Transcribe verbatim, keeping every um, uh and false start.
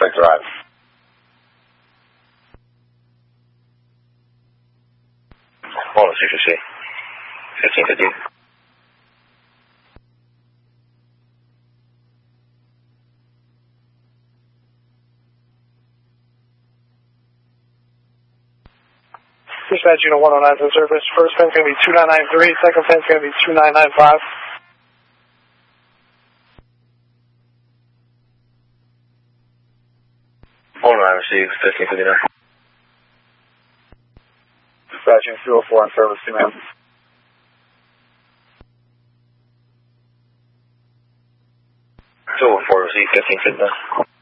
Suspect arrived. Hold on, C C C. fifteen fifty. Dispatch Unit one oh nine to service. First pin's going to be two nine nine three. Second pin's going to be two nine nine five. one oh nine received, fifteen fifty-nine. Dispatch Unit two oh four on service, two man. two oh four received, fifteen fifty-nine.